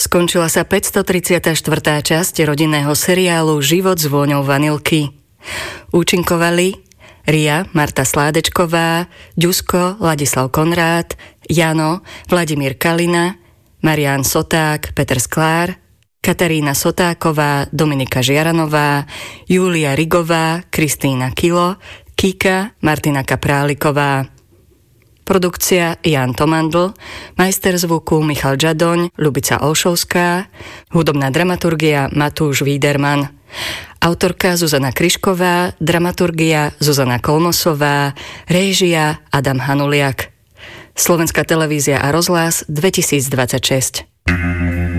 Skončila sa 534. časť rodinného seriálu Život s vôňou vanilky. Účinkovali Ria Marta Sládečková, Ďusko Ladislav Konrád, Jano Vladimír Kalina, Marián Soták, Peter Sklár, Katarína Sotáková, Dominika Žiaranová, Júlia Rigová, Kristína Kilo, Kika Martina Kapráliková. Produkcia Jan Tomandl, majster zvuku Michal Žadoň, Ľubica Olšovská, hudobná dramaturgia Matúš Víderman, autorka Zuzana Kryšková, dramaturgia Zuzana Kolmosová, réžia Adam Hanuliak. Slovenská televízia a rozhlas 2026.